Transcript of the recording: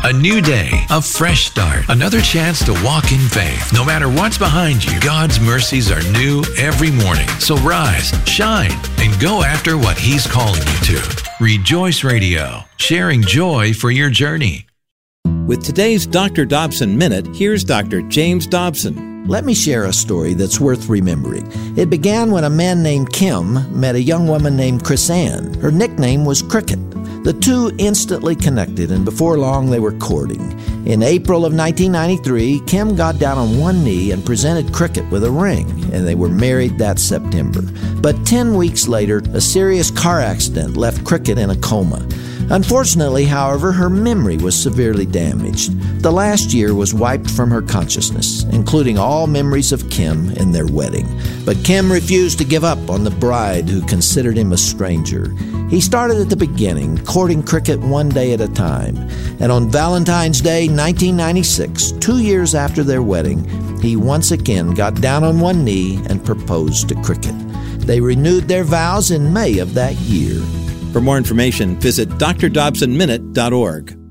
A new day, a fresh start, another chance to walk in faith. No matter what's behind you, God's mercies are new every morning. So rise, shine, and go after what He's calling you to. Rejoice Radio, sharing joy for your journey. With today's Dr. Dobson Minute, here's Dr. James Dobson. Let me share a story that's worth remembering. It began when a man named Kim met a young woman named Chris-Ann. Her nickname was Cricket. The two instantly connected, and before long they were courting. In April of 1993, Kim got down on one knee and presented Cricket with a ring, and they were married that September. But 10 weeks later, a serious car accident left Cricket in a coma. Unfortunately, however, her memory was severely damaged. The last year was wiped from her consciousness, including all memories of Kim and their wedding. But Kim refused to give up on the bride who considered him a stranger. He started at the beginning, courting Cricket one day at a time. And on Valentine's Day, 1996, 2 years after their wedding, he once again got down on one knee and proposed to Cricket. They renewed their vows in May of that year. For more information, visit drdobsonminute.org.